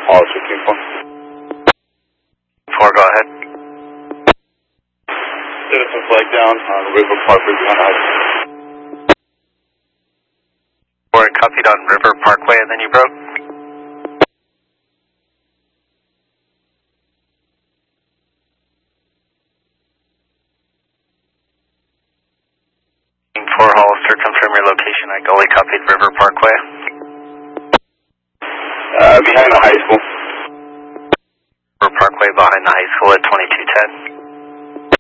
Hollister Team 4. 4, go ahead. Citizen flag down on River Parkway behind the high school. 4, copied on River Parkway, and then you broke. Team 4, Hollister, confirm your location. I gully copied River Parkway. Behind the high school. River Parkway behind the high school at 2210.